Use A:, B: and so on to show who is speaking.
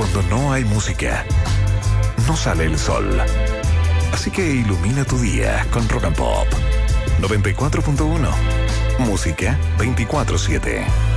A: Cuando no hay música, no sale el sol. Así que ilumina tu día con Rock and Pop 94.1. Música 24/7.